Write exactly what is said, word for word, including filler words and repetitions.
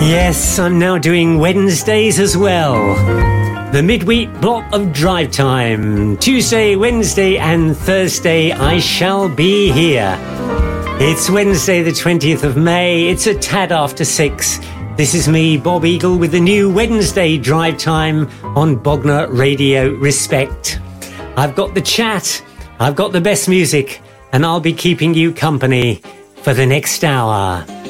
Yes, I'm now doing Wednesdays as well. The midweek block of drive time. Tuesday, Wednesday and Thursday I shall be here. It's Wednesday the twentieth of May. It's a tad after six. This is me, Bob Eagle, with the new Wednesday drive time on Bognor Radio Respect. I've got the chat, I've got the best music, and I'll be keeping you company for the next hour.